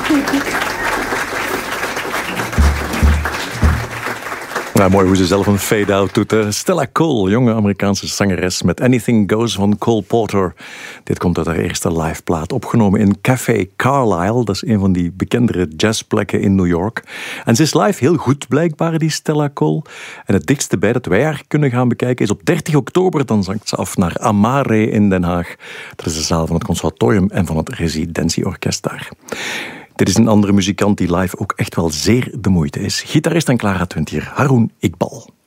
Nou, mooi hoe ze zelf een fade-out doet. Hè? Stella Cole, jonge Amerikaanse zangeres met Anything Goes van Cole Porter. Dit komt uit haar eerste liveplaat, opgenomen in Café Carlyle. Dat is een van die bekendere jazzplekken in New York. En ze is live heel goed, blijkbaar, die Stella Cole. En het dichtste bij dat wij haar kunnen gaan bekijken is op 30 oktober. Dan zangt ze af naar Amare in Den Haag. Dat is de zaal van het conservatorium en van het residentieorkest daar. Dit is een andere muzikant die live ook echt wel zeer de moeite is. Gitarist en klarinetist Haroun Iqbal.